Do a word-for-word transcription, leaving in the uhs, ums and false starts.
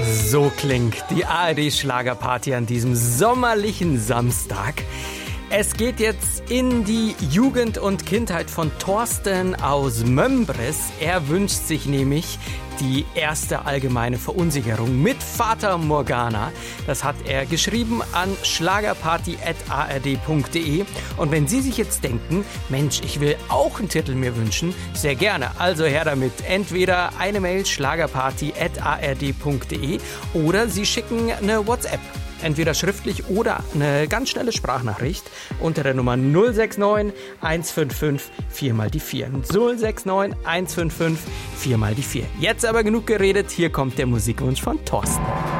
So klingt die A R D-Schlagerparty an diesem sommerlichen Samstag. Es geht jetzt in die Jugend und Kindheit von Thorsten aus Mömbris. Er wünscht sich nämlich die erste allgemeine Verunsicherung mit Fata Morgana. Das hat er geschrieben an schlagerparty at a r d punkt d e. Und wenn Sie sich jetzt denken, Mensch, ich will auch einen Titel mir wünschen, sehr gerne. Also her damit. Entweder eine Mail schlagerparty at a r d punkt d e oder Sie schicken eine WhatsApp. Entweder schriftlich oder eine ganz schnelle Sprachnachricht unter der Nummer null sechs neun eins fünf fünf vier mal die vier. null sechs neun eins fünf fünf vier mal die vier. Jetzt aber genug geredet, hier kommt der Musikwunsch von Thorsten.